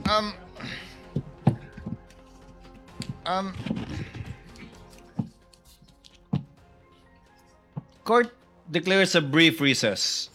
Um, um, Court declares a brief recess.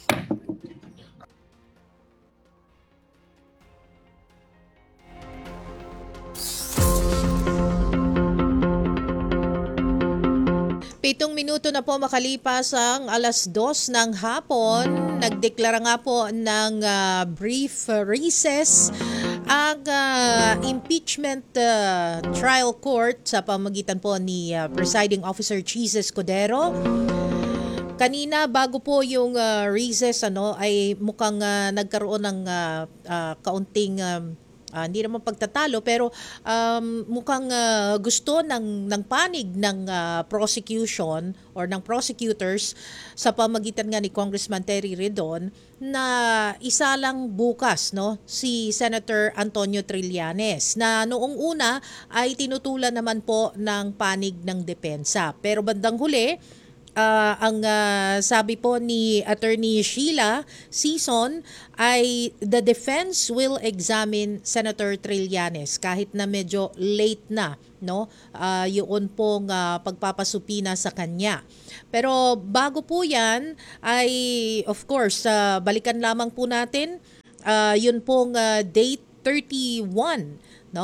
Pitong minuto na po makalipas ang 2:00 ng hapon. Nagdeklara nga po ng brief recess ang impeachment trial court sa pamamagitan po ni Presiding Officer Cheese Escudero. Kanina bago po yung recess ay mukhang nagkaroon ng kaunting hindi naman pagtatalo pero mukhang gusto ng panig ng prosecution or ng prosecutors sa pamagitan nga ni Congressman Terry Redon na isa lang bukas si Senator Antonio Trillanes na noong una ay tinutulan naman po ng panig ng depensa. Pero bandang huli ang sabi po ni Attorney Sheila Sison ay the defense will examine Senator Trillanes kahit na medyo late na yun pong pagpapasupina sa kanya. Pero bago po yan ay of course balikan lamang po natin yun pong date 31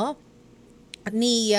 ni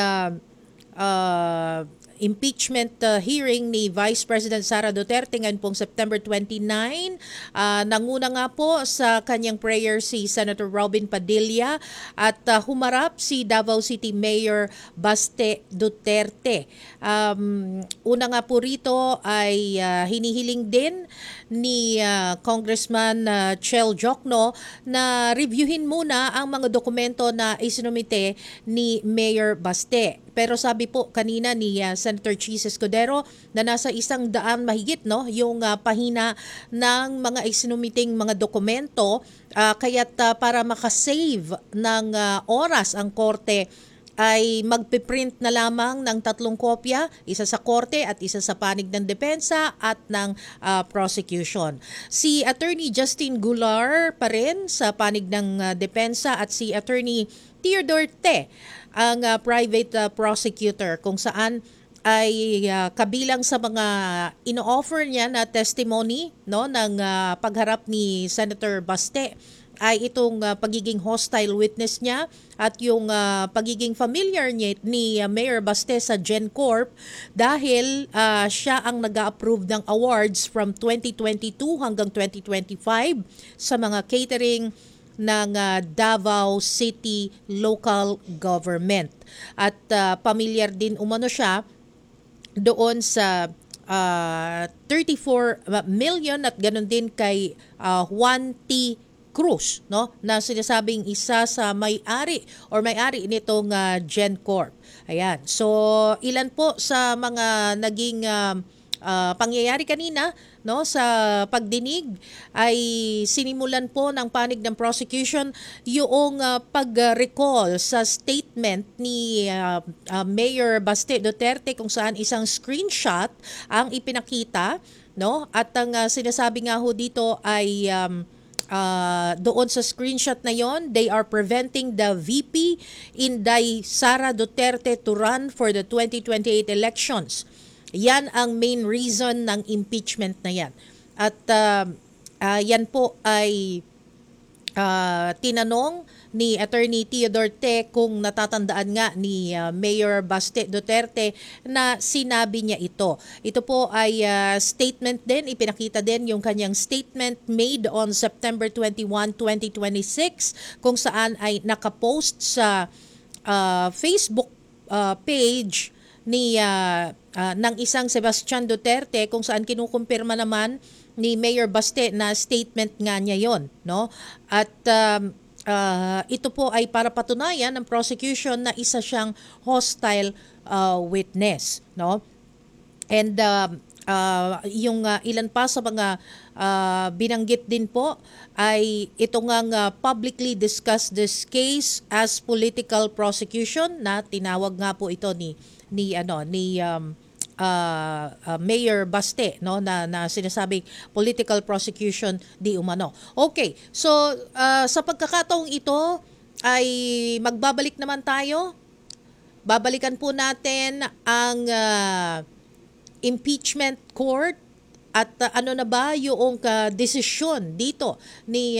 impeachment hearing ni Vice President Sara Duterte ngayon pong September 29. Nanguna nga po sa kanyang prayer si Senator Robin Padilla at humarap si Davao City Mayor Baste Duterte. Una nga po rito ay hinihiling din ni Congressman Chel Jokno na reviewin muna ang mga dokumento na isinumite ni Mayor Baste. Pero sabi po kanina ni Senator Cheese Escudero na nasa 100 mahigit yung pahina ng mga isinumiting mga dokumento kaya't para makasave ng oras ang korte ay magpiprint na lamang ng 3 kopya, isa sa korte at isa sa panig ng depensa at ng prosecution. Si Attorney Justin Goulart pa rin sa panig ng depensa at si Attorney Theodore Te ang private prosecutor kung saan ay kabilang sa mga ino-offer niya na testimony ng pagharap ni Senator Baste ay itong pagiging hostile witness niya at yung pagiging familiar niya ni Mayor Baste sa GenCorp dahil siya ang nag-approve ng awards from 2022 hanggang 2025 sa mga catering ng Davao City local government. At pamilyar din umano siya doon sa 34 million at ganoon din kay Juan T. Cruz na sinasabing isa sa may-ari nitong GenCorp. Ayan. So ilan po sa mga naging pangyayari kanina sa pagdinig ay sinimulan po ng panig ng prosecution yung pag-recall sa statement ni Mayor Baste Duterte kung saan isang screenshot ang ipinakita at ang sinasabi nga ho dito ay doon sa screenshot na yon, they are preventing the VP Inday Sara Duterte to run for the 2028 elections. Yan ang main reason ng impeachment na yan. At yan po ay tinanong ni Attorney Theodore Te kung natatandaan nga ni Mayor Baste Duterte na sinabi niya ito. Ito po ay statement din, ipinakita din yung kanyang statement made on September 21, 2026 kung saan ay nakapost sa Facebook page ni ng isang Sebastian Duterte kung saan kinukumpirma naman ni Mayor Baste na statement nga niya yon, at ito po ay para patunayan ng prosecution na isa siyang hostile witness, and yung ilan pa sa mga binanggit din po ay ito ngang publicly discussed this case as political prosecution na tinawag nga po ito ni Mayor Baste na sinasabing political prosecution di umano. Okay, so sa pagkakataong ito ay magbabalik naman tayo. Babalikan po natin ang impeachment court at ano na ba yung desisyon dito ni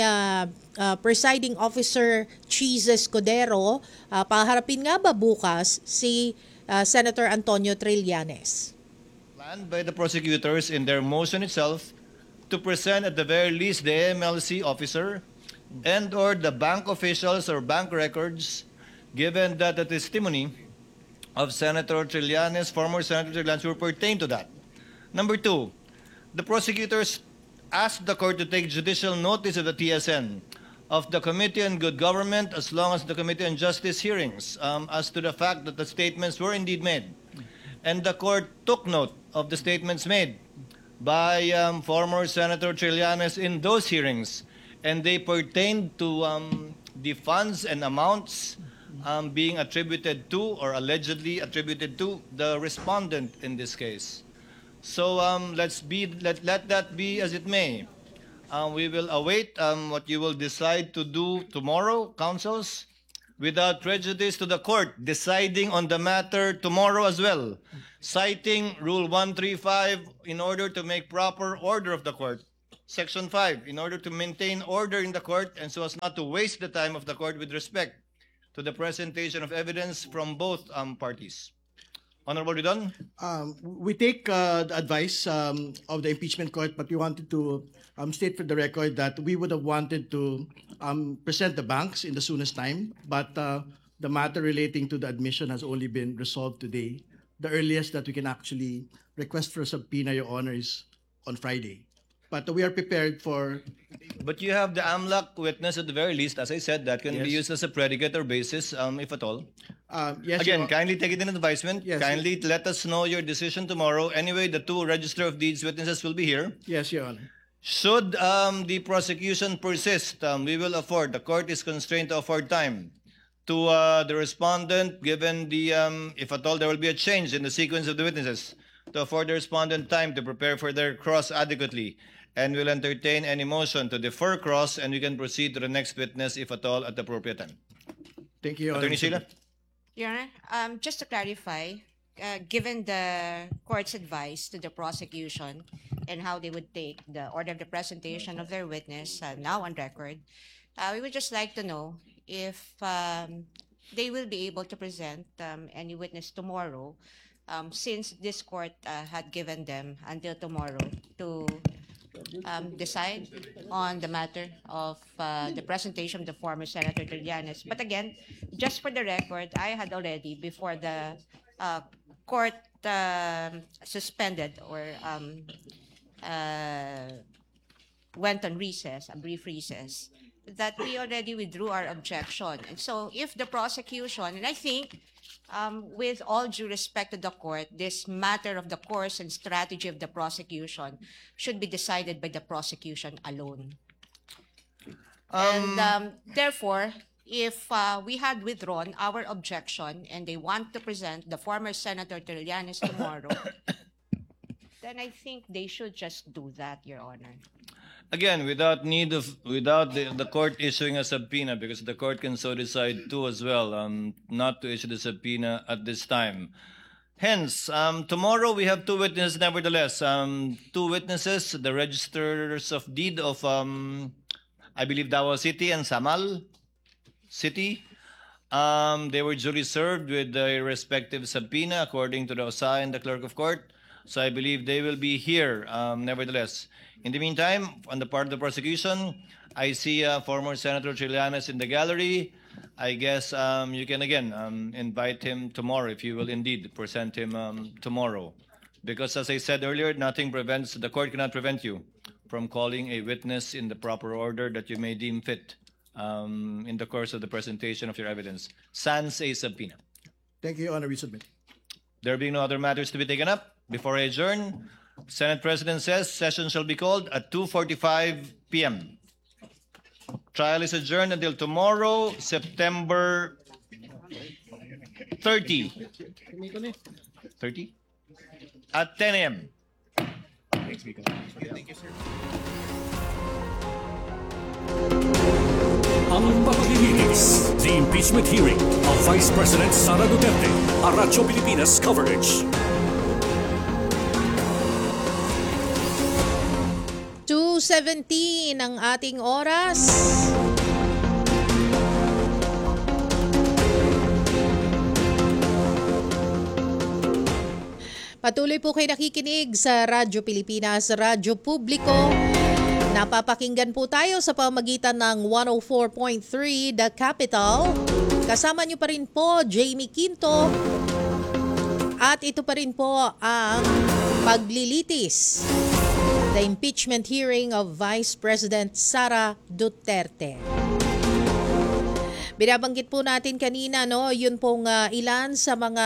presiding officer Cheese Escudero. Paharapin nga ba bukas si Senator Antonio Trillanes? Planned by the prosecutors in their motion itself to present at the very least the MLC officer and or the bank officials or bank records, given that the testimony of Senator Trillanes, former Senator Trillanes, will pertain to that. Number two, the prosecutors asked the court to take judicial notice of the TSN of the Committee on Good Government as long as the Committee on Justice hearings as to the fact that the statements were indeed made. And the court took note of the statements made by former Senator Trillanes in those hearings, and they pertained to the funds and amounts being attributed to or allegedly attributed to the respondent in this case. So let that be as it may. We will await what you will decide to do tomorrow, counsels, without prejudice to the court deciding on the matter tomorrow as well, citing Rule 135 in order to make proper order of the court. Section 5, in order to maintain order in the court and so as not to waste the time of the court with respect to the presentation of evidence from both parties. Honorable Ridon? We take the advice of the impeachment court, but we wanted to state for the record that we would have wanted to present the banks in the soonest time, but the matter relating to the admission has only been resolved today. The earliest that we can actually request for a subpoena, Your Honor, is on Friday. But we are prepared for... But you have the AMLAC witness at the very least, as I said, that can be Yes. used as a predicate or basis, if at all. Yes, Again, Your- kindly take it in advisement. Yes. Kindly let us know your decision tomorrow. Anyway, the two Register of Deeds witnesses will be here. Yes, Your Honor. Should the prosecution persist, we will afford, the court is constrained to afford time to the respondent, given the, if at all there will be a change in the sequence of the witnesses, to afford the respondent time to prepare for their cross adequately, and will entertain any motion to defer cross, and we can proceed to the next witness, if at all, at the appropriate time. Thank you, Your Attorney Honor. Sheila? Your Honor, just to clarify, given the court's advice to the prosecution and how they would take the order of the presentation of their witness now on record, we would just like to know if they will be able to present any witness tomorrow, since this court had given them until tomorrow to decide on the matter of the presentation of the former Senator Trillanes. But again, just for the record, I had already, before the court suspended or went on recess, a brief recess, that we already withdrew our objection. And so if the prosecution, and I think with all due respect to the court, this matter of the course and strategy of the prosecution should be decided by the prosecution alone. And therefore, if we had withdrawn our objection and they want to present the former Senator Trillanes tomorrow, then I think they should just do that, Your Honor. Again, without the court issuing a subpoena, because the court can so decide too as well, not to issue the subpoena at this time. Hence, tomorrow we have two witnesses nevertheless. Two witnesses, the registers of deed of, I believe, Davao City and Samal City. They were duly served with their respective subpoena according to the OSA and the clerk of court. So I believe they will be here nevertheless. In the meantime, on the part of the prosecution, I see former Senator Trillanes in the gallery. I guess you can again invite him tomorrow if you will indeed present him tomorrow. Because as I said earlier, nothing prevents, the court cannot prevent you from calling a witness in the proper order that you may deem fit in the course of the presentation of your evidence, sans a subpoena. Thank you, Your Honor. We submit. There being no other matters to be taken up, before I adjourn, Senate President says session shall be called at 2:45 p.m. Trial is adjourned until tomorrow, September 30. 30? At 10 a.m. Ang paglilinis, The impeachment hearing of Vice President Sara Duterte. A Radyo Pilipinas coverage. 2:17 ang ating oras. Patuloy po kayo nakikinig sa Radyo Pilipinas, Radyo Publiko. Napapakinggan po tayo sa pamagitan ng 104.3 The Capital. Kasama niyo pa rin po Jamie Quinto. At ito pa rin po ang paglilitis. The impeachment hearing of Vice President Sara Duterte. Binabanggit po natin kanina, no, yun pong ilan sa mga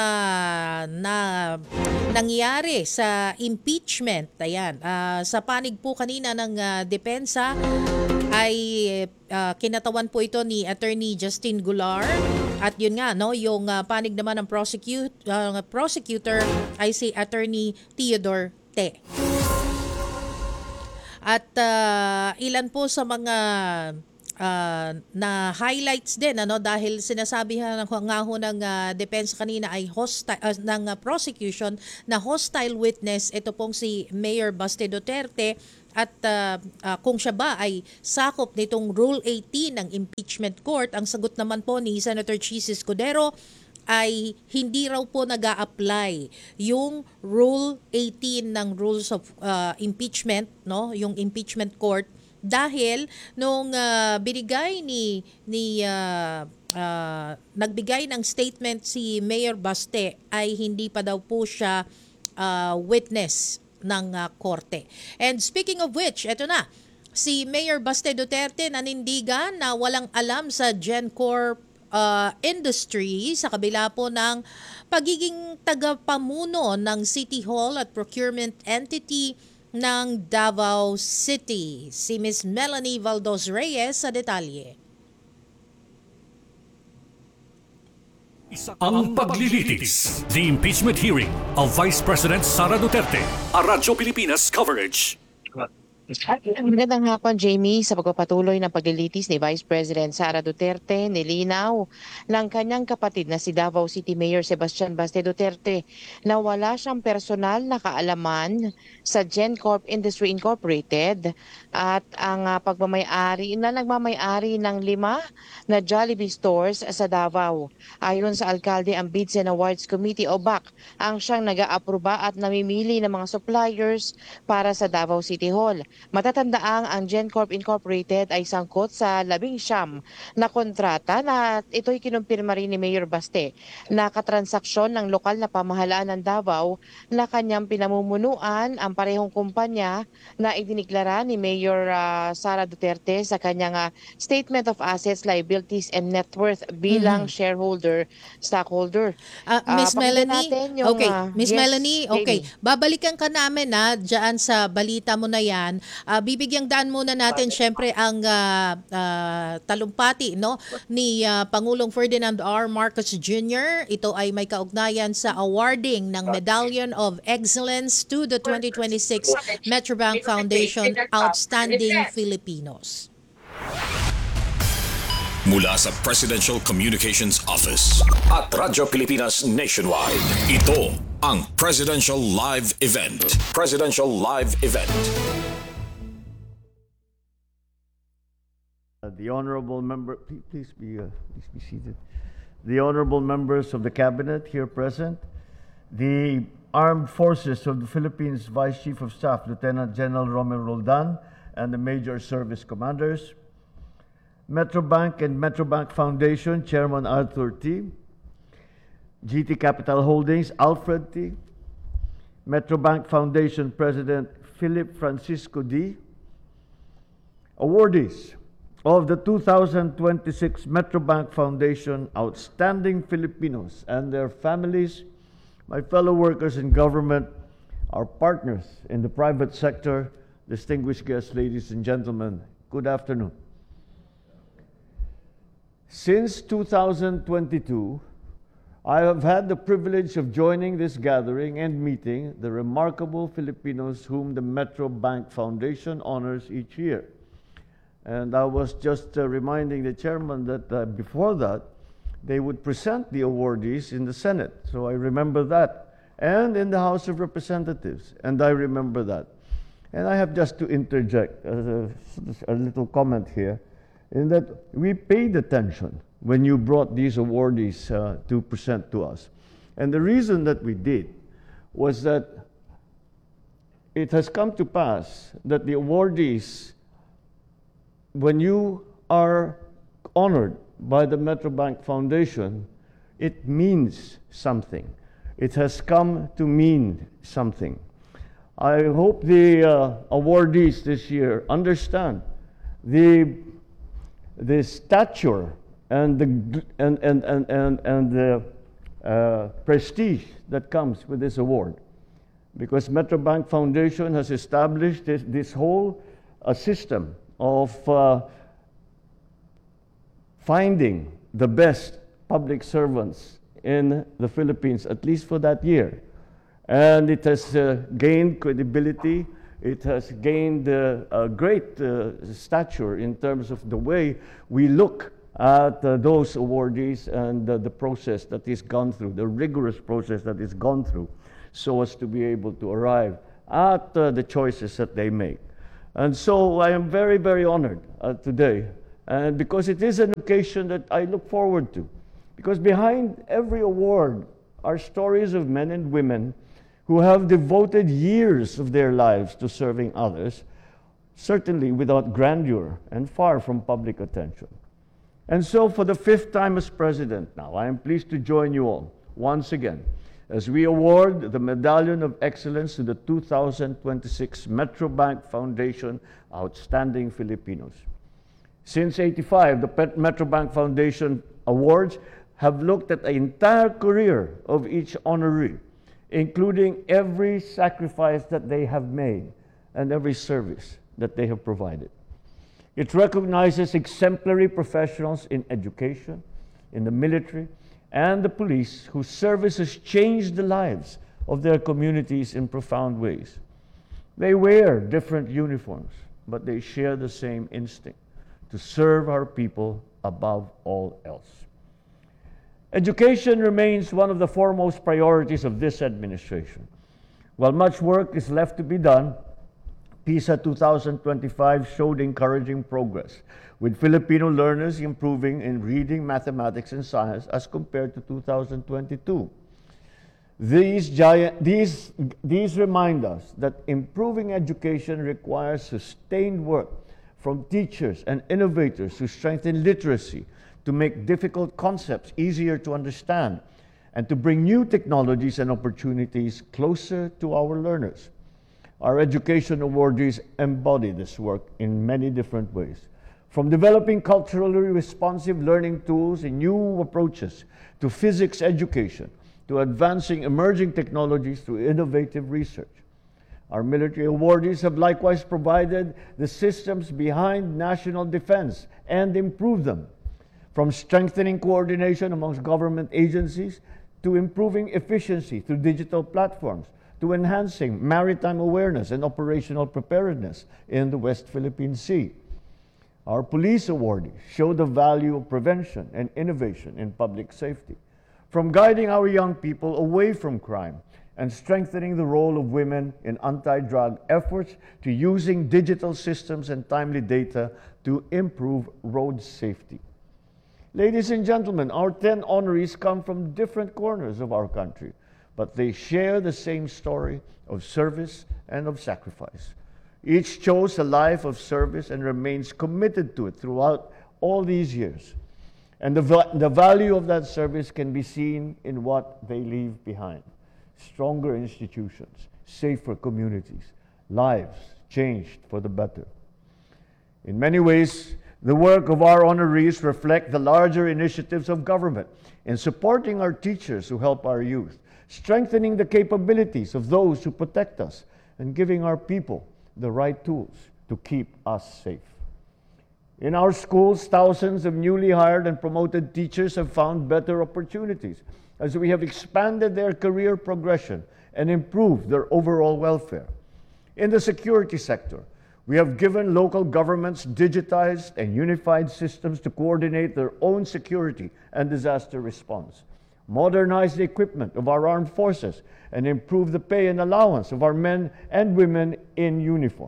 nangyari sa impeachment. Ayan, sa panig po kanina ng depensa ay kinatawan po ito ni Attorney Justin Goulart. At yun nga, no, yung panig naman ng prosecutor ay si Attorney Theodore Te. At ilan po sa mga na highlights din, ano, dahil sinasabihan nga ho ng depensa kanina ay ng prosecution na hostile witness ito pong si Mayor Baste Duterte at kung siya ba ay sakop nitong Rule 18 ng impeachment court. Ang sagot naman po ni Senator Chis Escudero ay hindi raw po nag-a-apply yung Rule 18 ng Rules of Impeachment, no, yung impeachment court, dahil nung binigay nagbigay ng statement si Mayor Baste ay hindi pa daw po siya witness ng korte. And speaking of which, eto na, si Mayor Baste Duterte nanindigan na walang alam sa GenCorp industry sa kabila po ng pagiging tagapamuno ng City Hall at procurement entity ng Davao City. Si Ms. Melanie Valdos Reyes sa detalye. Ang paglilitis. The impeachment hearing of Vice President Sara Duterte. A Radyo Pilipinas coverage. Magandang hapon, Jamie. Sa pagpapatuloy ng paglilitis ni Vice President Sara Duterte, nilinaw ng kanyang kapatid na si Davao City Mayor Sebastian Baste Duterte na wala siyang personal na kaalaman sa GenCorp Industry Incorporated at ang pagmamayari na nagmamayari ng 5 na Jollibee stores sa Davao. Ayon sa alkalde, ang Bids and Awards Committee o BAC ang siyang nag-aaproba at namimili ng mga suppliers para sa Davao City Hall. Matatandaang ang GenCorp Incorporated ay sangkot sa 19 na kontrata na ito'y kinumpirma rin ni Mayor Baste na katransaksyon ng lokal na pamahalaan ng Davao na kanyang pinamumunuan ang parehong kumpanya na idiniklara ni Mayor Sara Duterte sa kanyang Statement of Assets, Liabilities and Net Worth bilang stockholder. Miss Melanie, okay. Miss yes, Melanie, okay. Babalikan ka namin dyan sa balita mo na yan. Bibigyang daan muna natin syempre ang talumpati, no, ni Pangulong Ferdinand R. Marcos Jr. Ito ay may kaugnayan sa awarding ng Medallion of Excellence to the 2026 Metrobank Foundation Outstanding Filipinos. Mula sa Presidential Communications Office at Radyo Pilipinas Nationwide, ito ang Presidential Live Event. Presidential Live Event. The honorable member, please be seated. The honorable members of the cabinet here present, the Armed Forces of the Philippines Vice Chief of Staff, Lieutenant General Romel Roldan, and the major service commanders, Metrobank and Metrobank Foundation Chairman Arthur T, GT Capital Holdings Alfred T, Metrobank Foundation President Philip Francisco D, awardees of the 2026 Metrobank Foundation Outstanding Filipinos and their families, my fellow workers in government, our partners in the private sector, distinguished guests, ladies and gentlemen, good afternoon. Since 2022, I have had the privilege of joining this gathering and meeting the remarkable Filipinos whom the Metro Bank Foundation honors each year. And I was just reminding the chairman that before that, they would present the awardees in the Senate. So I remember that. And in the House of Representatives. And I remember that. And I have just to interject a little comment here, in that we paid attention when you brought these awardees to present to us. And the reason that we did was that it has come to pass that the awardees, when you are honored by the Metrobank Foundation, it means something. It has come to mean something. I hope the awardees this year understand the stature and the prestige that comes with this award, because Metrobank Foundation has established this whole system of finding the best public servants in the Philippines, at least for that year. And it has gained credibility. It has gained a great stature in terms of the way we look at those awardees and the process that is gone through, the rigorous process that is gone through, so as to be able to arrive at the choices that they make. And so I am very, very honored today, and because it is an occasion that I look forward to. Because behind every award are stories of men and women who have devoted years of their lives to serving others, certainly without grandeur and far from public attention. And so for the 5th time as president now, I am pleased to join you all once again as we award the Medallion of Excellence to the 2026 Metrobank Foundation Outstanding Filipinos. Since '85, the Metrobank Foundation Awards have looked at the entire career of each honoree, including every sacrifice that they have made and every service that they have provided. It recognizes exemplary professionals in education, in the military, and the police whose service has changed the lives of their communities in profound ways. They wear different uniforms, but they share the same instinct to serve our people above all else. Education remains one of the foremost priorities of this administration. While much work is left to be done, PISA 2025 showed encouraging progress, with Filipino learners improving in reading, mathematics, and science as compared to 2022. These remind us that improving education requires sustained work from teachers and innovators to strengthen literacy, to make difficult concepts easier to understand, and to bring new technologies and opportunities closer to our learners. Our education awardees embody this work in many different ways, from developing culturally responsive learning tools and new approaches to physics education, to advancing emerging technologies through innovative research. Our military awardees have likewise provided the systems behind national defense and improved them, from strengthening coordination amongst government agencies to improving efficiency through digital platforms, to enhancing maritime awareness and operational preparedness in the West Philippine Sea. Our police awardees show the value of prevention and innovation in public safety, from guiding our young people away from crime and strengthening the role of women in anti-drug efforts to using digital systems and timely data to improve road safety. Ladies and gentlemen, our 10 honorees come from different corners of our country, but they share the same story of service and of sacrifice. Each chose a life of service and remains committed to it throughout all these years. And the value of that service can be seen in what they leave behind. Stronger institutions, safer communities, lives changed for the better. In many ways, the work of our honorees reflect the larger initiatives of government in supporting our teachers who help our youth, strengthening the capabilities of those who protect us, and giving our people the right tools to keep us safe. In our schools, thousands of newly hired and promoted teachers have found better opportunities as we have expanded their career progression and improved their overall welfare. In the security sector, We have given local governments digitized and unified systems to coordinate their own security and disaster response, modernize the equipment of our armed forces, and improve the pay and allowance of our men and women in uniform.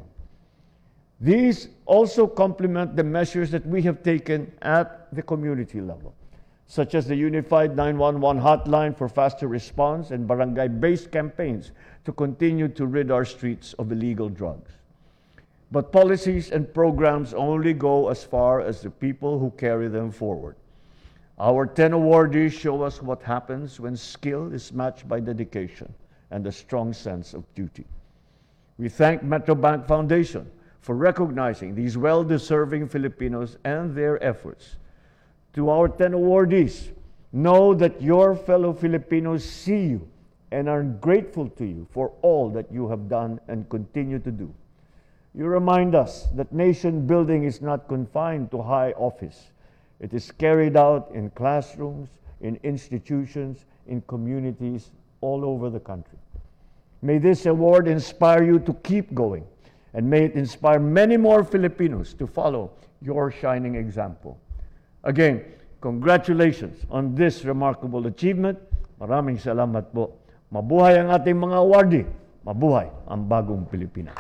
These also complement the measures that we have taken at the community level, such as the Unified 911 hotline for faster response and barangay-based campaigns to continue to rid our streets of illegal drugs. But policies and programs only go as far as the people who carry them forward. Our 10 awardees show us what happens when skill is matched by dedication and a strong sense of duty. We thank Metrobank Foundation for recognizing these well-deserving Filipinos and their efforts. To our 10 awardees, know that your fellow Filipinos see you and are grateful to you for all that you have done and continue to do. You remind us that nation building is not confined to high office. It is carried out in classrooms, in institutions, in communities all over the country. May this award inspire you to keep going, and may it inspire many more Filipinos to follow your shining example. Again, congratulations on this remarkable achievement. Maraming salamat po. Mabuhay ang ating mga awardee. Mabuhay ang bagong Pilipinas.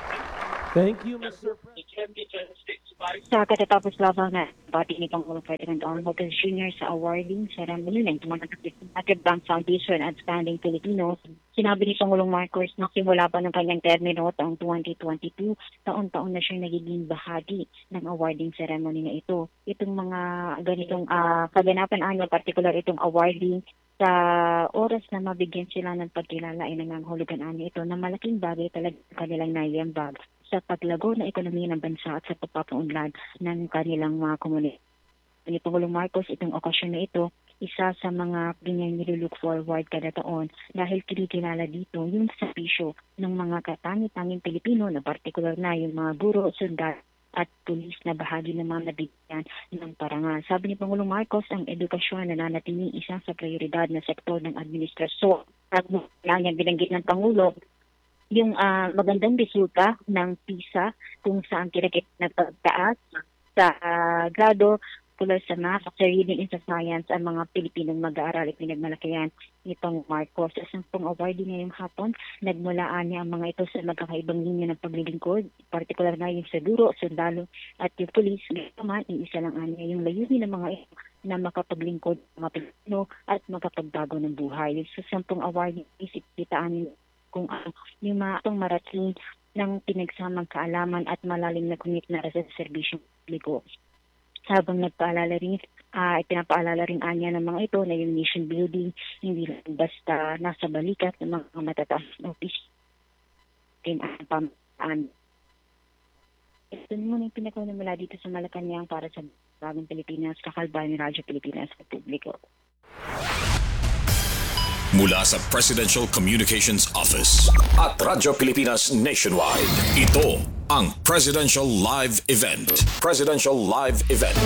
Thank you, Mr. President. Sa katatapos lamang na bati ni Pangulong Ferdinand R. Marcos Jr. sa awarding ceremony ng Metrobank Foundation at Standing Filipinos, sinabi ni Pangulong Marcos na simula pa ng kanyang termino taong 2022, taon-taon na siyang nagiging bahagi ng awarding ceremony na ito. Itong mga ganitong kaganapan annual, particular itong awarding, sa oras na mabigyan sila ng pagkilala ay nangangahulugan ito na malaking bagay talaga kanilang naiambag sa paglago ng ekonomiya ng bansa at sa pagpapaunlad ng kanilang mga komunidad. Ni Pangulong Marcos, itong okasyon na ito, isa sa mga ganyang nilulook forward kada taon dahil kinikilala dito yung serbisyo ng mga katangi-tanging Pilipino na partikular na yung mga guro, sundalo at pulis na bahagi ng mga nabigyan ng parangal. Sabi ni Pangulong Marcos, ang edukasyon nananatiling isa sa prioridad na sektor ng administrasyon. At lang yan binanggit ng Pangulo, yung magandang resulta ng PISA kung saan kinakit na pagtaas sa grado tulad sa math, sa reading and sa science ang mga Pilipinong mag-aaral at pinagmalakihan nitong Marcos. Sa 10 awardee ngayong hapon, nagmulaan niya ang mga ito sa magkakaibang linya ng paglilingkod, partikular na yung sa guro, sundalo at yung pulis. Gaman, iisa lang niya yung layunin ng mga ito na makapaglingkod ng mga Pilipino at makapagbago ng buhay. Sa 10 awardee, isipitaan kung yung mga itong marating ng pinagsamang kaalaman at malalim na komitna sa serbisyong publiko. Habang nagpaalala rin, pinapaalala rin niya ng mga ito na yung nation building, hindi lang basta nasa balikat ng mga matataas na office. Ito muna yung pinakaunamula dito sa Malacanang para sa bagong Pilipinas, kakalbayan ni Radyo Pilipinas sa publiko. Mula sa Presidential Communications Office at Radyo Pilipinas Nationwide, ito ang Presidential Live Event. Presidential Live Event.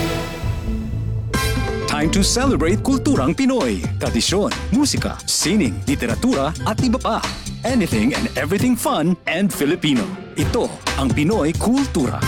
Time to celebrate kulturang Pinoy. Tradisyon, musika, sining, literatura at iba pa. Anything and everything fun and Filipino. Ito ang Pinoy Kultura.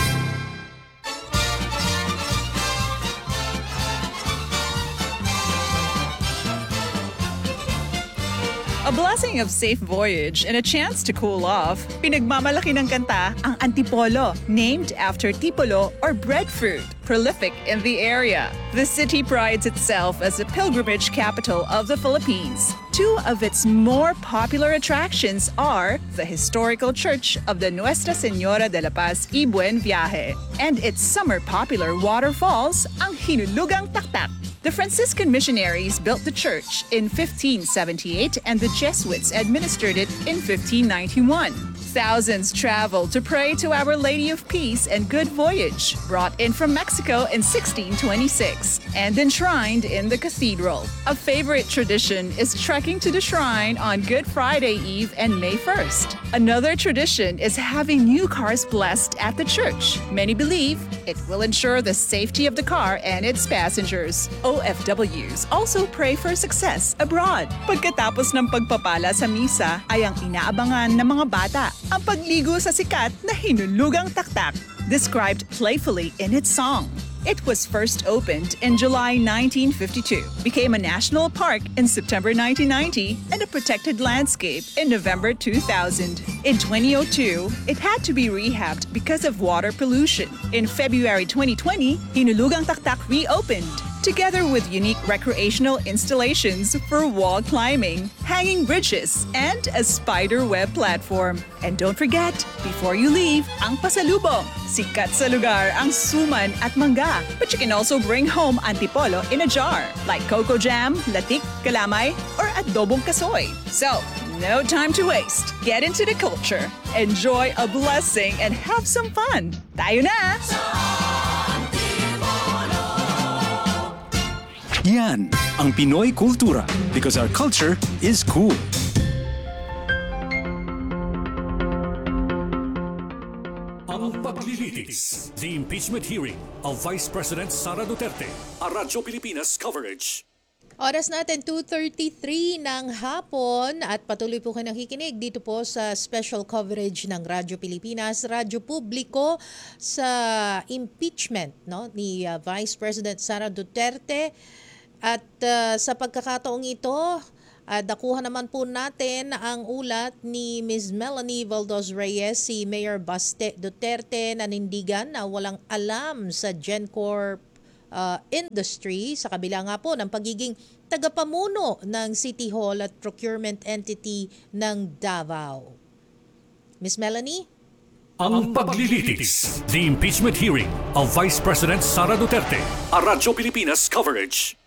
A blessing of safe voyage and a chance to cool off. Pinagmamalaki ng kanta ang Antipolo, named after tipolo or breadfruit, prolific in the area. The city prides itself as the pilgrimage capital of the Philippines. Two of its more popular attractions are the historical church of the Nuestra Señora de la Paz y Buen Viaje and its summer popular waterfalls, ang Hinulugang Taktak. The Franciscan missionaries built the church in 1578 and the Jesuits administered it in 1591. Thousands traveled to pray to Our Lady of Peace and Good Voyage, brought in from Mexico in 1626 and enshrined in the cathedral. A favorite tradition is trekking to the shrine on Good Friday Eve and May 1st. Another tradition is having new cars blessed at the church. Many believe it will ensure the safety of the car and its passengers. OFWs also pray for success abroad. Pagkatapos ng pagpapala sa misa ay ang inaabangan ng mga bata ang pagligo sa sikat na hinulugang taktak, described playfully in its song. It was first opened in July 1952, became a national park in September 1990, and a protected landscape in November 2000. In 2002, it had to be rehabbed because of water pollution. In February 2020, Hinulugang Taktak reopened, together with unique recreational installations for wall climbing, hanging bridges, and a spider web platform. And don't forget, before you leave, ang pasalubong. Sikat sa lugar ang suman at mangga. But you can also bring home antipolo in a jar, like cocoa jam, latik, kalamay, or adobong kasoy. So, no time to waste. Get into the culture, enjoy a blessing, and have some fun. Tayo na! Yan ang Pinoy Kultura because our culture is cool. Ang paglilitis, the impeachment hearing of Vice President Sara Duterte, a Radyo Pilipinas coverage. Oras natin 2:33 ng hapon at patuloy po kayo nakikinig dito po sa special coverage ng Radyo Pilipinas, Radyo Publiko sa impeachment ni Vice President Sara Duterte. At sa pagkakataong ito, nakuha naman po natin ang ulat ni Ms. Melanie Valdez Reyes, si Mayor Baste Duterte, nanindigan na walang alam sa GenCorp industry sa kabila nga po ng pagiging tagapamuno ng City Hall at procurement entity ng Davao. Ms. Melanie? Ang paglilitis, the impeachment hearing of Vice President Sara Duterte, a Radyo Pilipinas coverage.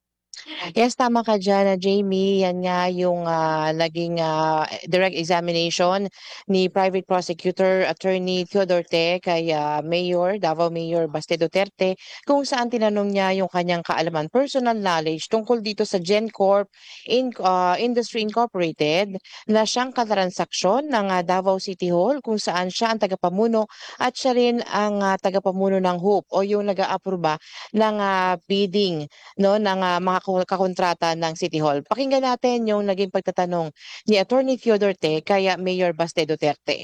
Yes, tama ka dyan, Jamie. Yan nga yung naging direct examination ni Private Prosecutor Attorney Theodore Te kay Davao Mayor Baste Duterte, kung saan tinanong niya yung kanyang kaalaman, personal knowledge tungkol dito sa GenCorp Industry Incorporated na siyang katransaksyon ng Davao City Hall, kung saan siya ang tagapamuno at siya rin ang tagapamuno ng HOOP o yung nag-aaproba ng bidding ng mga kakontrata ng City Hall. Pakinggan natin yung naging pagtatanong ni Attorney Theodore Te kay Mayor Baste Duterte.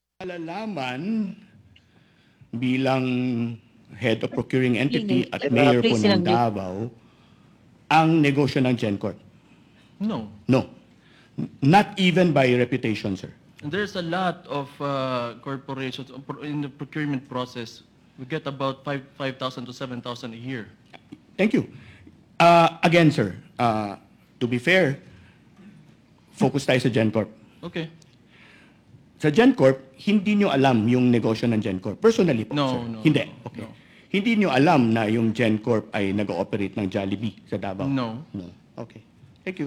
Malalaman bilang Head of Procuring Entity at Mayor po ng Davao ang negosyo ng GenCorp? No. No. Not even by reputation, sir. There's a lot of corporations in the procurement process. We get about 5,000 to 7,000 a year. Thank you. Again, sir, to be fair, focus tayo sa GenCorp. Okay. Sa GenCorp, hindi nyo alam yung negosyo ng GenCorp. Personally po, sir. No. Hindi. Okay. No. Hindi nyo alam na yung GenCorp ay nag-ooperate ng Jollibee sa Davao? No. No. Okay. Thank you.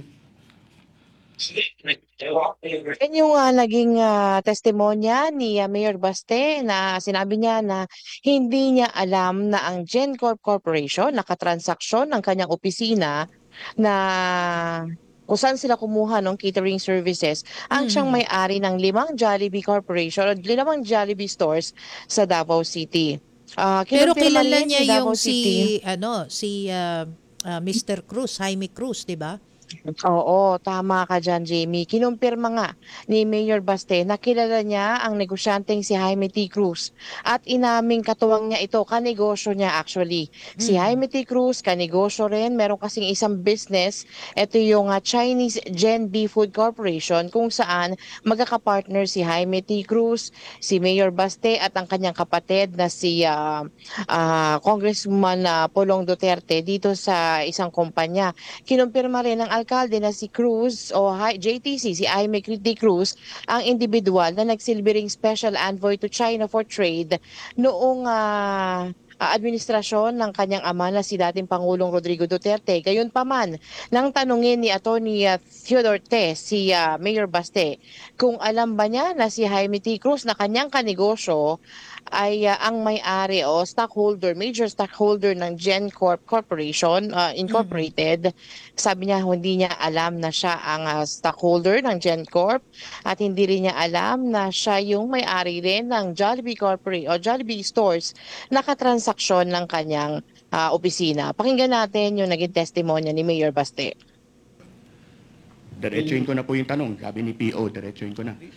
Yan yung naging testimonya ni Mayor Baste na sinabi niya na hindi niya alam na ang GenCorp Corporation nakatransaksyon ng kanyang opisina na kung saan sila kumuha ng catering services ang siyang may-ari ng 5 Jollibee Corporation o 5 Jollibee stores sa Davao City. Pero kilala rin niya Davao yung City. si Mr. Cruz, Jaime Cruz, di ba? Oo, tama ka dyan, Jamie. Kinumpirma nga ni Mayor Baste na kilala niya ang negosyanteng si Jaime T. Cruz at inaming katuwang niya ito, kanegosyo niya actually. Si Jaime T. Cruz, kanegosyo rin, meron kasing isang business, ito yung Chinese Gen B Food Corporation, kung saan magkakapartner si Jaime T. Cruz, si Mayor Baste at ang kanyang kapatid na si Congressman Polong Duterte dito sa isang kumpanya. Kinumpirma rin ng alkalde na si Cruz o JTC, si Jaime T. Cruz, ang individual na nagsilbing special envoy to China for trade noong administrasyon ng kanyang ama na si dating Pangulong Rodrigo Duterte. Gayunpaman, nang tanungin ni Attorney Theodore Te si Mayor Baste kung alam ba niya na si Jaime T. Cruz na kanyang kanegosyo ay ang may-ari o stockholder, major stockholder ng GenCorp Corporation Incorporated. Sabi niya hindi niya alam na siya ang stockholder ng GenCorp at hindi rin niya alam na siya yung may-ari rin ng Jollibee Corporation o Jollibee Stores na katransaksyon ng kanyang opisina. Pakinggan natin yung naging testimonya ni Mayor Baste. Diretsuhin ko na po yung tanong. Sabi ni PO, diretsuhin ko na.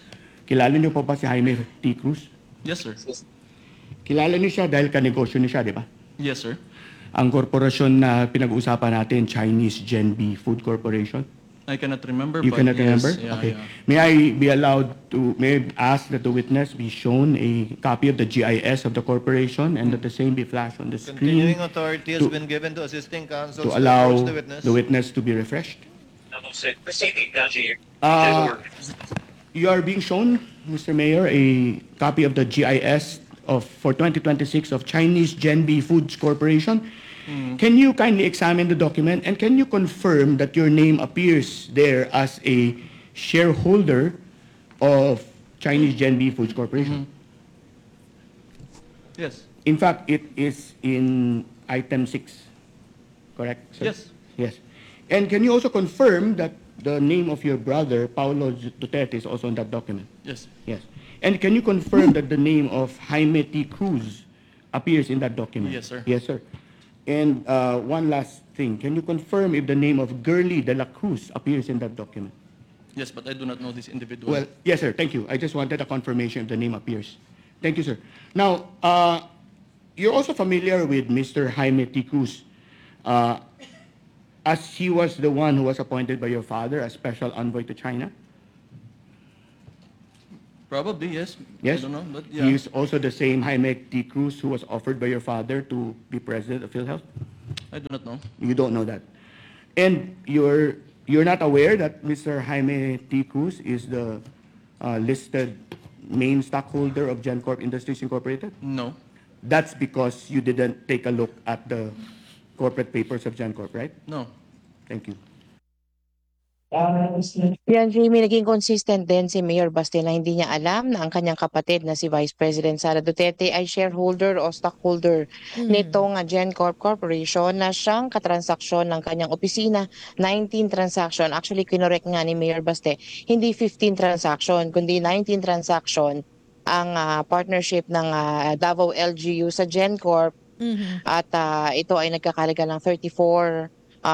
Kilala niyo po ba si Jaime T. Cruz? Yes, sir. Kilala niyo siya dahil kanegosyo niyo siya, di ba? Yes, sir. Ang korporasyon na pinag-uusapan natin, Chinese Genb Food Corporation. I cannot remember. You but cannot yes, remember? yeah, Okay. yeah. May I be allowed to, may I ask that the witness be shown a copy of the GIS of the corporation and that the same be flashed on the screen Continuing authority has to- been given to assisting counsel to allow approach the witness to be refreshed? You are being shown, Mr. Mayor, a copy of the GIS for 2026 of Chinese Genb Foods Corporation. Can you kindly examine the document and can you confirm that your name appears there as a shareholder of Chinese Genb Foods Corporation? Yes. In fact, it is in item 6, correct, sir? Yes. Yes. And can you also confirm that the name of your brother, Paulo Duterte, is also in that document? Yes. Yes. And can you confirm that the name of Jaime T. Cruz appears in that document? Yes, sir. Yes, sir. And one last thing, can you confirm if the name of Gurley de la Cruz appears in that document? Yes, but I do not know this individual. Well, yes, sir. Thank you. I just wanted a confirmation if the name appears. Thank you, sir. Now, you're also familiar with Mr. Jaime T. Cruz, as he was the one who was appointed by your father as special envoy to China. Probably, yes. Yes. I don't know, but yeah. He is also the same Jaime T. Cruz who was offered by your father to be president of PhilHealth. I do not know. You don't know that, and you're not aware that Mr. Jaime T. Cruz is the listed main stockholder of GenCorp Industries Incorporated. No. That's because you didn't take a look at the corporate papers of GenCorp, right? No. Thank you. Yan, Jamie, naging consistent din si Mayor Baste na hindi niya alam na ang kanyang kapatid na si Vice President Sara Duterte ay shareholder o stockholder nitong GenCorp Corporation na siyang katransaksyon ng kanyang opisina, 19 transaction. Actually, kinorek nga ni Mayor Baste, hindi 15 transaction, kundi 19 transaction ang partnership ng Davao LGU sa GenCorp at ito ay nagkakalaga ng 34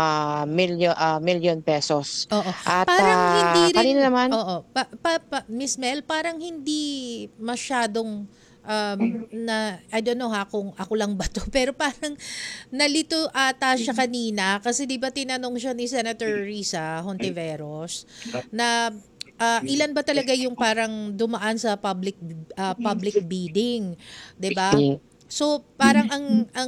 million pesos. Oo. At Parang hindi rin, kanina naman, oo, Miss Mel, parang hindi masyadong na, I don't know kung ako lang ba to, pero parang nalito ata siya kanina kasi di ba tinanong siya ni Senator Risa Hontiveros na ilan ba talaga yung parang dumaan sa public bidding, 'di ba? So parang ang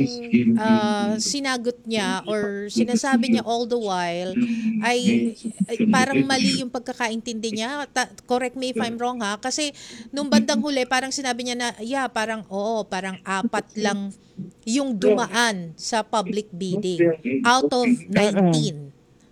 sinagot niya or sinasabi niya all the while ay parang mali yung pagkakaintindi niya. Correct me if I'm wrong kasi nung bandang huli parang sinabi niya na parang parang 4 lang yung dumaan sa public bidding out of 19.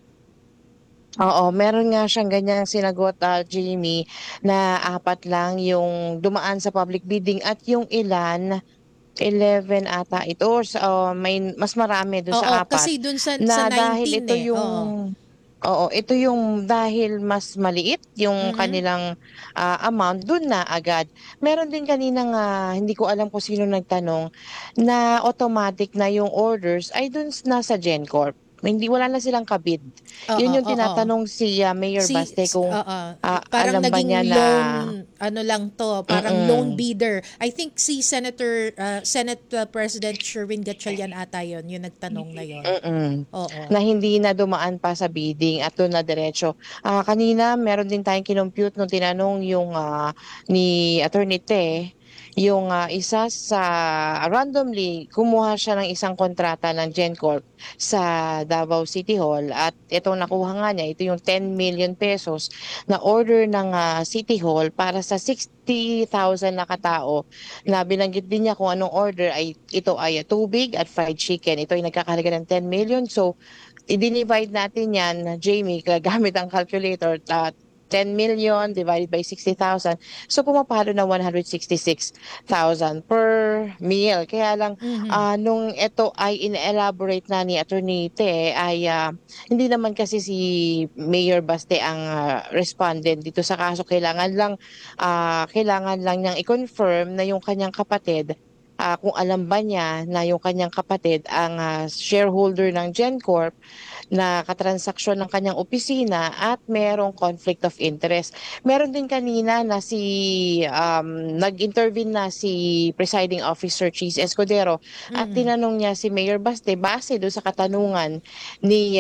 Oo, meron nga siyang ganyang sinagot, Jamie, na 4 lang yung dumaan sa public bidding at yung ilan 11 ata ito. So, may mas marami doon sa 4. Kasi doon sa na 19 dahil ito yung ito yung dahil mas maliit yung kanilang amount doon na agad. Meron din kaninang hindi ko alam kung sino nagtanong na automatic na yung orders ay doon na sa GenCorp. Wala na silang kabid. Yun yung tinatanong si Mayor Baste kung parang alam ba naging niya na loan, lang to, parang loan bidder. I think si Senate President Sherwin Gatchalian ata yun, yung nagtanong na yun. Oo. Na hindi na dumaan pa sa bidding at doon na diretso. Kanina, meron din tayong kinompute nung tinanong yung ni Attorney Te, yung isa sa randomly kumuha siya ng isang kontrata ng GenCorp sa Davao City Hall at itong nakuha nga niya, ito yung 10 million pesos na order ng City Hall para sa 60,000 na katao na binanggit din niya kung anong order ito ay tubig at fried chicken. Ito ay nagkakahalaga ng 10 million. So, i-divide natin yan, Jamie, gamit ang calculator, 10 million divided by 60,000. So, pumapalo na 166,000 per meal. Kaya lang, nung ito ay in-elaborate na ni Attorney Te, ay hindi naman kasi si Mayor Baste ang respondent dito sa kaso. Kailangan lang niyang i-confirm na yung kanyang kapatid kung alam ba niya na yung kanyang kapatid ang shareholder ng GenCorp, na katransaksyon ng kanyang opisina at merong conflict of interest. Meron din kanina na nag-intervene na si Presiding Officer Cheese Escudero at tinanong niya si Mayor Baste base doon sa katanungan ni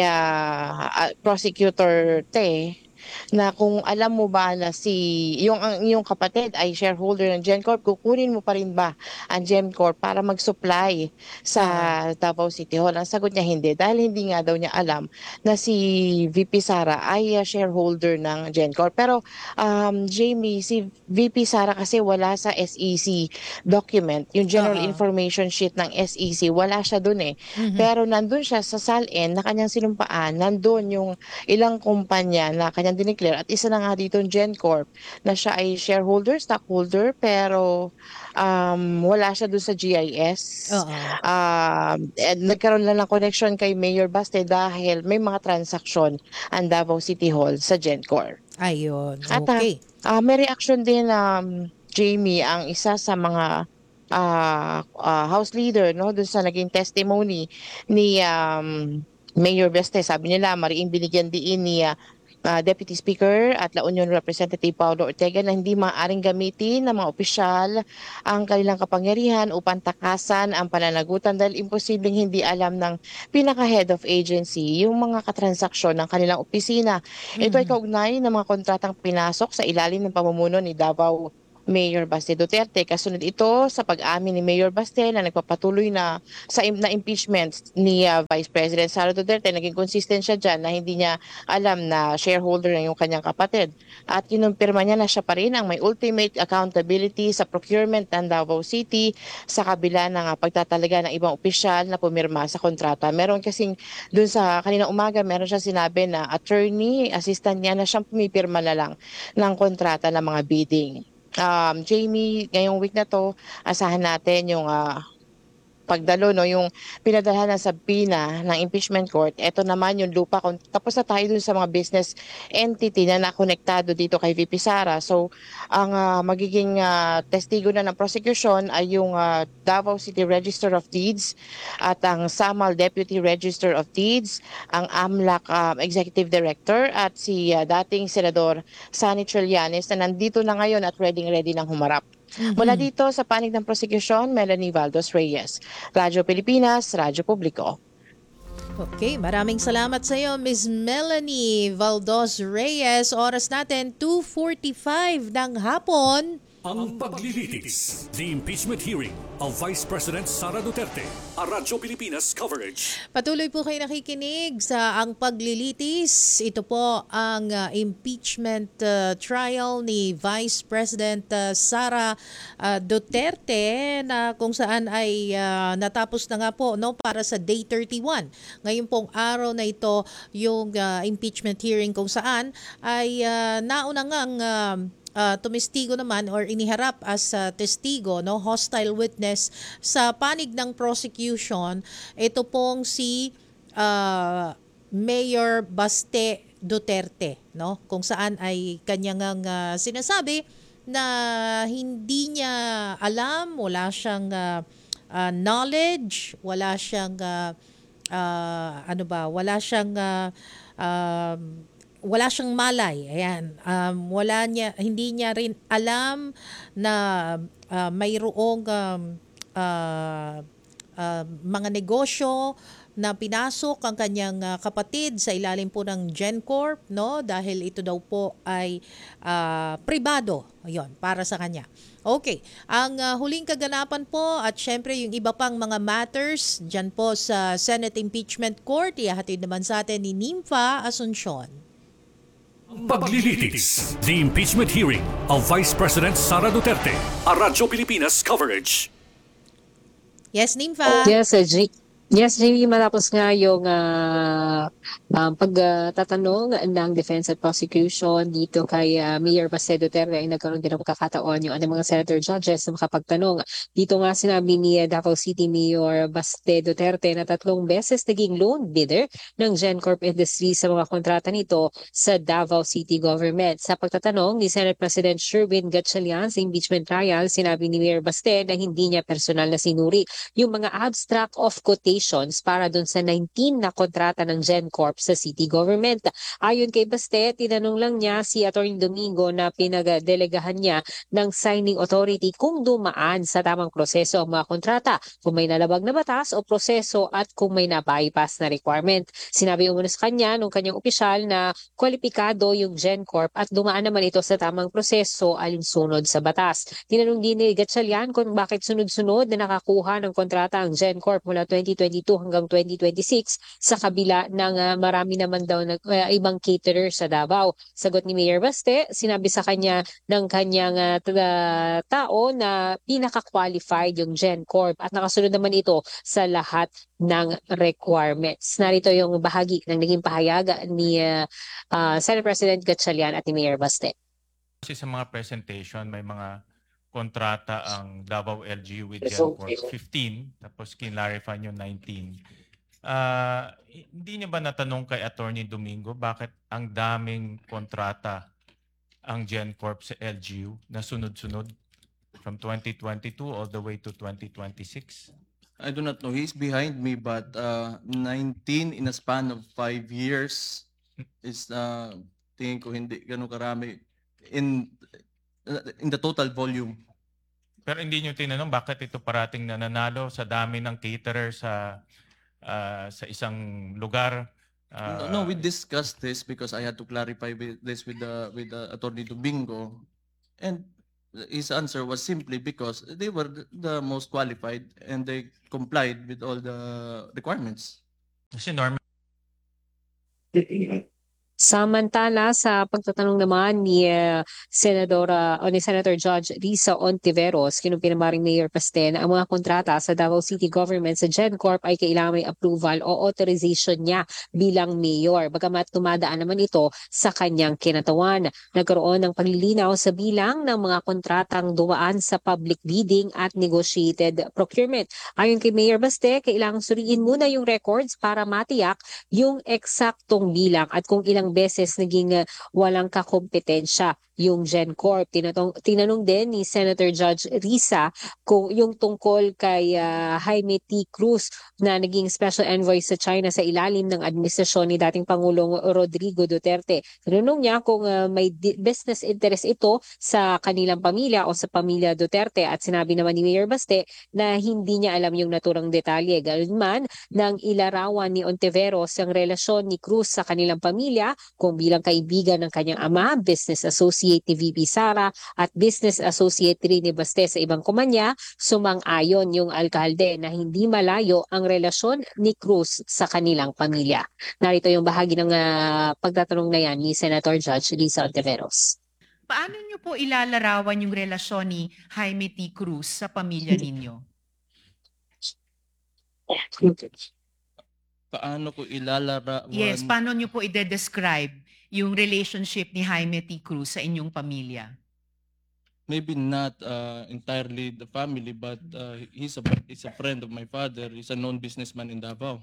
Prosecutor Te na kung alam mo ba na yung kapatid ay shareholder ng GenCorp, kukunin mo pa rin ba ang GenCorp para mag-supply sa Davao City Hall? Ang sagot niya hindi, dahil hindi nga daw niya alam na si VP Sara ay shareholder ng GenCorp. Pero Jamie, si VP Sara kasi wala sa SEC document, yung General Information Sheet ng SEC, wala siya dun eh. Pero nandun siya sa SALN na kanyang sinumpaan, nandun yung ilang kumpanya na kanyang dineclare at isa na nga dito yung GenCorp na siya ay shareholder, stockholder, pero wala siya doon sa GIS. Nagkaroon lang ng connection kay Mayor Baste dahil may mga transaksyon ang Davao City Hall sa GenCorp. Ayun, At okay. may reaction din Jamie, ang isa sa mga House Leader doon sa naging testimony ni Mayor Baste. Sabi nila, mariing binigyan diin ni Deputy Speaker at La Union Representative Paulo Ortega na hindi maaaring gamitin ng mga opisyal ang kanilang kapangyarihan upang takasan ang pananagutan dahil imposibleng hindi alam ng pinaka-head of agency yung mga katransaksyon ng kanilang opisina. Ito ay kaugnay ng mga kontratang pinasok sa ilalim ng pamumuno ni Davao Mayor Baste Duterte. Kasunod ito sa pag-amin ni Mayor Baste na nagpapatuloy na impeachment ni Vice President Sara Duterte. Naging consistent siya dyan na hindi niya alam na shareholder na yung kanyang kapatid. At kinumpirma niya na siya pa rin ang may ultimate accountability sa procurement ng Davao City sa kabila ng pagtatalaga ng ibang opisyal na pumirma sa kontrata. Meron kasing dun sa kanina umaga, meron siya sinabi na attorney, assistant niya na siyang pumipirma na lang ng kontrata ng mga bidding. Jamie, ngayong week na to, asahan natin yung pagdalo, yung pinadalhan ng sabina ng impeachment court. Ito naman yung lupa. Tapos na tayo dun sa mga business entity na nakonektado dito kay VP Sara. So, ang magiging testigo na ng prosecution ay yung Davao City Register of Deeds at ang Samal Deputy Register of Deeds, ang AMLAC Executive Director at si dating Senador Sani Trillanes na nandito na ngayon at ready nang humarap. Mula dito sa panig ng prosecution, Melanie Valdos Reyes, Radyo Pilipinas, Radyo Publiko. Okay, maraming salamat sa iyo, Ms. Melanie Valdos Reyes. Oras natin, 2:45 ng hapon. Ang paglilitis, the impeachment hearing of Vice President Sara Duterte, a Radyo Pilipinas coverage. Patuloy po kayo nakikinig sa Ang Paglilitis. Ito po ang impeachment trial ni Vice President Sara Duterte na kung saan ay natapos na nga po para sa Day 31. Ngayon pong araw na ito yung impeachment hearing kung saan ay nauna ngang tumestigo naman or iniharap as testigo, hostile witness sa panig ng prosecution. Ito pong si Mayor Baste Duterte, kung saan ay kanyang sinasabi na hindi niya alam, wala siyang knowledge, wala siyang wala siyang malay. Ayan. Hindi niya rin alam na mayroong mga negosyo na pinasok ang kanyang kapatid sa ilalim po ng GenCorp, dahil ito daw po ay pribado, para sa kanya. Okay, ang huling kaganapan po at syempre yung iba pang mga matters dyan po sa Senate Impeachment Court, ihahatid naman sa atin ni Nympha Asuncion. Paglilitis, the impeachment hearing of Vice President Sara Duterte, a Radyo Pilipinas coverage. Yes, Nympha. Yes, Yes, Jamie, matapos nga yung pagtatanong ng defense at prosecution dito kay Mayor Baste Duterte ay nagkaroon din ng pagkakataon yung ating mga senator judges na makapagtanong. Dito nga sinabi ni Davao City Mayor Baste Duterte na 3 beses naging loan bidder ng GenCorp Industries sa mga kontrata nito sa Davao City Government. Sa pagtatanong ni Senate President Sherwin Gatchalian sa impeachment trial, sinabi ni Mayor Baste na hindi niya personal na sinuri yung mga abstract of quotations para dun sa 19 na kontrata ng GenCorp sa city government. Ayon kay Baste, tinanong lang niya si Atty. Domingo na pinagdelegahan niya ng signing authority kung dumaan sa tamang proseso ang mga kontrata, kung may nalabag na batas o proseso at kung may na-bypass na requirement. Sinabi umano sa kanya nung kanyang opisyal na kwalipikado yung GenCorp at dumaan naman ito sa tamang proseso alinsunod sa batas. Tinanong din ni Gatchalian kung bakit sunod-sunod na nakakuha ng kontrata ang GenCorp mula 2022 hanggang 2026 sa kabila ng marami naman daw na ibang caterer sa Davao. Sagot ni Mayor Baste, sinabi sa kanya ng kanyang tao na pinaka-qualified yung GenCorp at nakasunod naman ito sa lahat ng requirements. Narito yung bahagi ng naging pahayag ni Senate President Gatchalian at ni Mayor Baste. Kasi sa mga presentation, may mga kontrata ang Davao LGU with GenCorp 15, tapos kinlarify nyo 19. Hindi niyo ba natanong kay Attorney Domingo bakit ang daming kontrata ang GenCorp sa LGU na sunod-sunod from 2022 all the way to 2026? I do not know. He's behind me, but 19 in a span of 5 years is tingin ko hindi ganun karami in the total volume. Pero hindi niyo tinanong bakit ito parating nananalo sa dami ng caterer sa isang lugar? No, we discussed this because I had to clarify this with the Attorney Domingo, and his answer was simply because they were the most qualified and they complied with all the requirements. Kasi normal. Samantala, sa pagtatanong naman ni Senator Judge Risa Ontiveros, kinumpirmaring Mayor Baste na ang mga kontrata sa Davao City Government sa GenCorp ay kailangan may approval o authorization niya bilang mayor. Bagamat tumadaan naman ito sa kanyang kinatawan. Nagkaroon ng paglilinaw sa bilang ng mga kontratang dumaan sa public bidding at negotiated procurement. Ayon kay Mayor Baste, kailangan suriin muna yung records para matiyak yung eksaktong bilang at kung ilang beses naging walang kakompetensya yung GenCorp. Tinanong din ni Senator Judge Risa kung yung tungkol kay Jaime T. Cruz na naging special envoy sa China sa ilalim ng administrasyon ni dating Pangulong Rodrigo Duterte. Tinanong niya kung may business interest ito sa kanilang pamilya o sa pamilya Duterte at sinabi naman ni Mayor Baste na hindi niya alam yung naturang detalye. Ganoon man nang ilarawan ni Ontiveros ang relasyon ni Cruz sa kanilang pamilya kung bilang kaibigan ng kanyang ama, business associate ni VP Sara at business associate rin ni Baste sa ibang kumpanya, sumang-ayon yung alkalde na hindi malayo ang relasyon ni Cruz sa kanilang pamilya. Narito yung bahagi ng pagtatanong na yan ni Senator Judge Risa Ontiveros. Paano niyo po ilalarawan yung relasyon ni Jaime T. Cruz sa pamilya ninyo? Paano ko ilalarawan? Yes, paano niyo po i-describe yung relationship ni Jaime T. Cruz sa inyong pamilya? Maybe not entirely the family, but he's a friend of my father. He's a known businessman in Davao.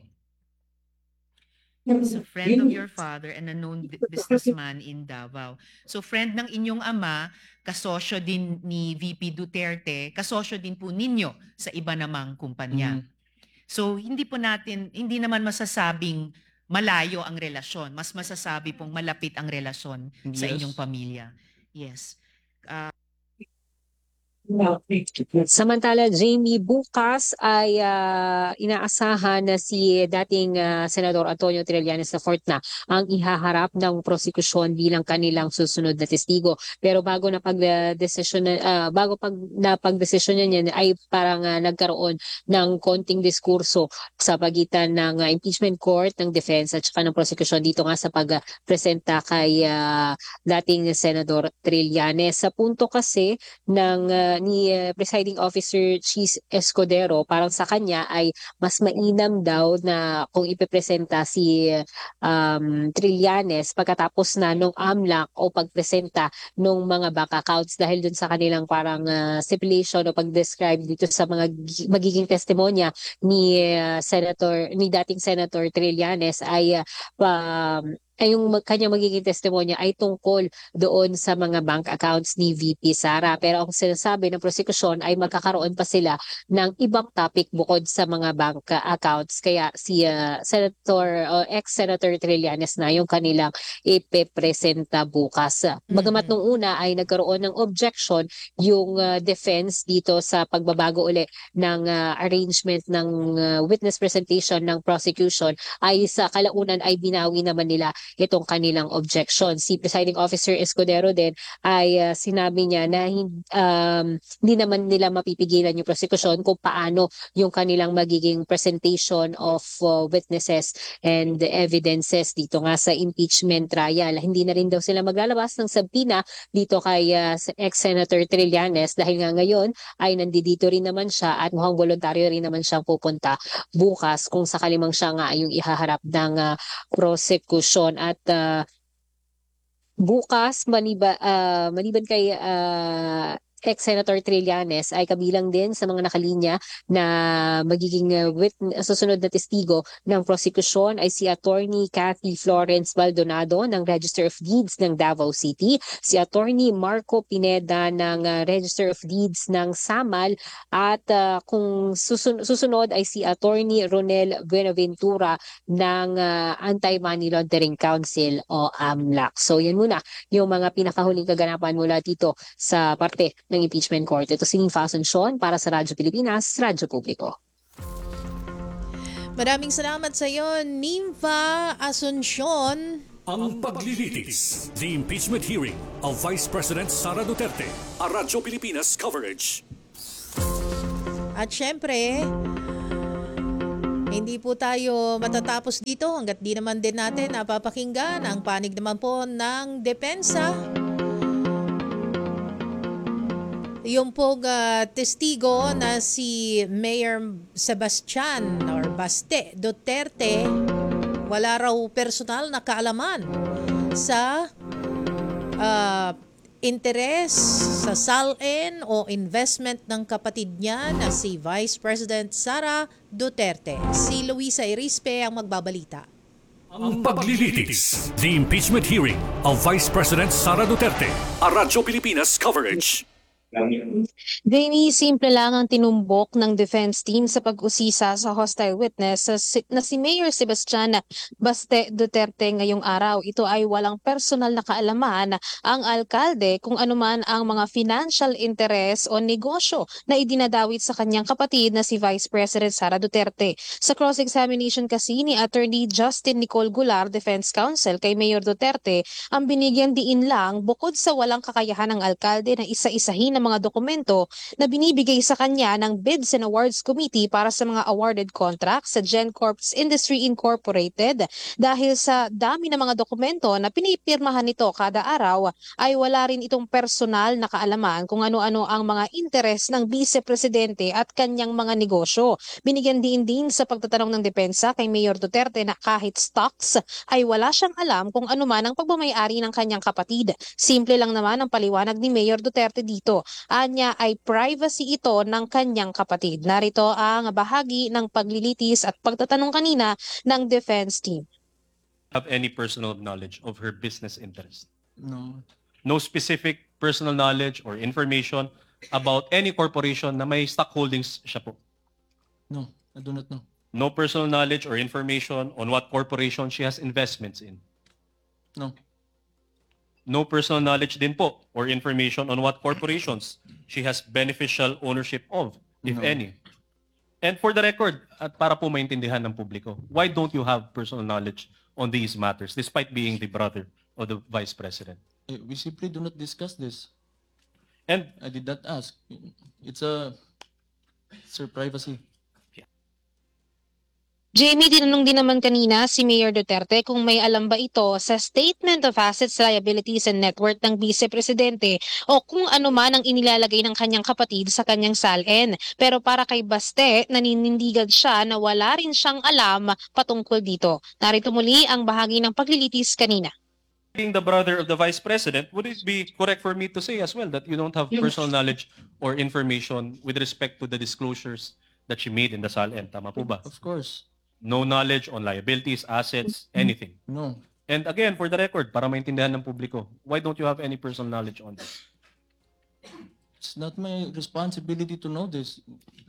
He's a friend of your father and a known businessman in Davao. So friend ng inyong ama, kasosyo din ni VP Duterte, kasosyo din po ninyo sa iba namang kumpanya. So hindi naman masasabing malayo ang relasyon. Mas masasabi pong malapit ang relasyon sa inyong pamilya. Yes. Samantala, Jamie, bukas ay inaasahan na si dating Senador Antonio Trillanes IV na ang ihaharap ng prosekusyon bilang kanilang susunod na testigo. Pero bago napagdesisyon niya ay parang nagkaroon ng konting diskurso sa pagitan ng impeachment court, ng defense at saka ng prosekusyon dito nga sa pagpresenta kay dating Senador Trillanes. Sa punto kasi ng Presiding Officer Cheese Escudero, parang sa kanya ay mas mainam daw na kung ipepresenta si Trillanes pagkatapos na nung AMLAC o pagpresenta nung mga bank accounts dahil dun sa kanilang parang stipulation o pag-describe dito sa mga magiging testimonya ni dating Senator Trillanes ay yung kanyang magiging testimonya ay tungkol doon sa mga bank accounts ni VP Sara. Pero ang sinasabi ng prosekusyon ay magkakaroon pa sila ng ibang topic bukod sa mga bank accounts. Kaya si ex-Senator Trillanes na yung kanilang ipepresenta bukas. Bagamat nung una ay nagkaroon ng objection yung defense dito sa pagbabago uli ng arrangement ng witness presentation ng prosecution, ay sa kalaunan ay binawi naman nila itong kanilang objection. Si Presiding Officer Escudero din ay sinabi niya na hindi naman nila mapipigilan yung prosecution kung paano yung kanilang magiging presentation of witnesses and evidences dito nga sa impeachment trial. Hindi na rin daw sila maglalabas ng subpoena dito kay ex-Senator Trillanes dahil nga ngayon ay nandito rin naman siya at mukhang voluntaryo rin naman siyang pupunta bukas kung sakali mang siya nga ay yung ihaharap ng prosecution. At bukas maliban kay ex-Senator Trillanes ay kabilang din sa mga nakalinya na magiging susunod na testigo ng prosekusyon ay si Attorney Cathy Florence Baldonado ng Register of Deeds ng Davao City, si Attorney Marco Pineda ng Register of Deeds ng Samal, at kung susunod ay si Attorney Ronel Buenaventura ng Anti-Money Laundering Council o AMLAC. So yan muna yung mga pinakahuling kaganapan mula dito sa parte ng impeachment court. Ito si Ninfa Asuncion para sa Radyo Pilipinas, Radyo Publiko. Maraming salamat sa iyo, Ninfa Asuncion. Ang paglilitis, the impeachment hearing of Vice President Sara Duterte, a Radyo Pilipinas coverage. At syempre, hindi po tayo matatapos dito hanggat di naman din natin napapakinggan ang panig naman po ng depensa. Yung pong testigo na si Mayor Sebastian or Baste Duterte, wala raw personal na kaalaman sa interes sa salin o investment ng kapatid niya na si Vice President Sara Duterte. Si Luisa Irispe ang magbabalita. Ang paglilitis, the impeachment hearing of Vice President Sara Duterte, a Radyo Pilipinas coverage. Jamie, simple lang ang tinumbok ng defense team sa pag-usisa sa hostile witness na si Mayor Sebastian Baste Duterte ngayong araw. Ito ay walang personal na kaalaman ang alkalde kung anuman ang mga financial interest o negosyo na idinadawit sa kanyang kapatid na si Vice President Sara Duterte. Sa cross-examination kasi ni Attorney Justin Nicole Gular, Defense Counsel kay Mayor Duterte, ang binigyan diin lang bukod sa walang kakayahan ng alkalde na isa-isahin ang mga dokumento na binibigay sa kanya ng Bids and Awards Committee para sa mga awarded contracts sa GenCorp's Industry Incorporated. Dahil sa dami ng mga dokumento na pinipirmahan nito kada araw, ay wala rin itong personal na kaalaman kung ano-ano ang mga interes ng Vice Presidente at kanyang mga negosyo. Binigyan din sa pagtatanong ng depensa kay Mayor Duterte na kahit stocks ay wala siyang alam kung ano man ang pagmamayari ng kanyang kapatid. Simple lang naman ang paliwanag ni Mayor Duterte dito. Anya ay privacy ito ng kanyang kapatid. Narito ang bahagi ng paglilitis at pagtatanong kanina ng defense team. Have any personal knowledge of her business interest? No. No specific personal knowledge or information about any corporation na may stock holdings siya po? No, I do not know. No personal knowledge or information on what corporation she has investments in? No. No personal knowledge din po or information on what corporations she has beneficial ownership of, if No. any. And for the record, at para po maintindihan ng publiko, why don't you have personal knowledge on these matters despite being the brother of the Vice President? We simply do not discuss this. And I did not ask. It's privacy. Jamie, tinanong din naman kanina si Mayor Duterte kung may alam ba ito sa Statement of Assets, Liabilities and Net Worth ng Vice Presidente o kung ano man ang inilalagay ng kanyang kapatid sa kanyang SALN. Pero para kay Baste, naninindigan siya na wala rin siyang alam patungkol dito. Narito muli ang bahagi ng paglilitis kanina. Being the brother of the Vice President, would it be correct for me to say as well that you don't have personal knowledge or information with respect to the disclosures that she made in the SALN? Tama po ba? Of course. No knowledge on liabilities, assets, anything. No. And again, for the record, para maintindihan ng publiko, why don't you have any personal knowledge on this? It's not my responsibility to know this.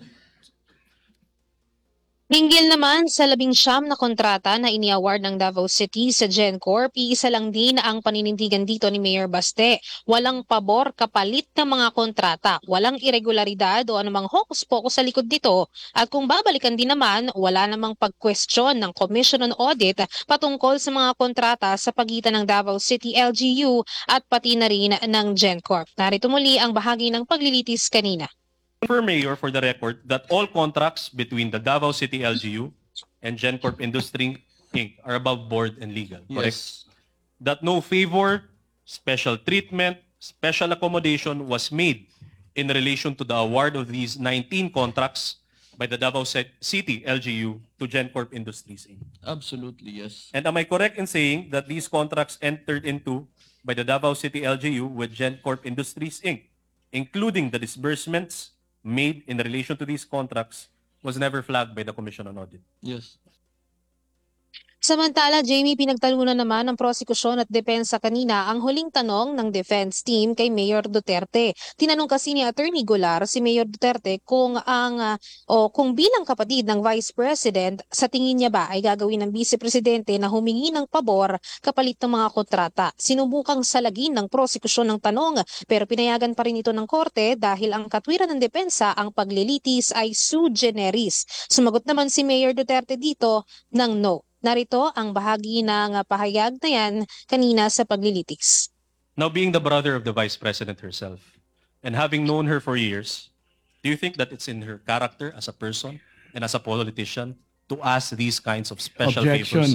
Hinggil naman sa 19 na kontrata na ini-award ng Davao City sa GenCorp, iisa lang din ang paninindigan dito ni Mayor Baste. Walang pabor kapalit ng mga kontrata, walang irregularidad o anumang hokus-pokus sa likod dito. At kung babalikan din naman, wala namang pag-question ng Commission on Audit patungkol sa mga kontrata sa pagitan ng Davao City LGU at pati na rin ng GenCorp. Narito muli ang bahagi ng paglilitis kanina. For Mayor, for the record, that all contracts between the Davao City LGU and GenCorp Industry Inc. are above board and legal, correct? Yes. That no favor, special treatment, special accommodation was made in relation to the award of these 19 contracts by the Davao City LGU to GenCorp Industries Inc. Absolutely, yes. And am I correct in saying that these contracts entered into by the Davao City LGU with GenCorp Industries Inc., including the disbursements made in relation to these contracts, was never flagged by the Commission on Audit? Yes. Samantala, Jamie, pinagtalunan naman ng prosekusyon at depensa kanina ang huling tanong ng defense team kay Mayor Duterte. Tinanong kasi ni Attorney Golar si Mayor Duterte kung kung bilang kapatid ng Vice President, sa tingin niya ba ay gagawin ng Vice Presidente na humingi ng pabor kapalit ng mga kontrata. Sinubukang salagin ng prosekusyon ng tanong pero pinayagan pa rin ito ng korte dahil ang katwiran ng depensa ang paglilitis ay sui generis. Sumagot naman si Mayor Duterte dito ng no. Narito ang bahagi ng pahayag na yan kanina sa paglilitis. Now, being the brother of the Vice President herself, and having known her for years, do you think that it's in her character as a person and as a politician to ask these kinds of special Objection. favors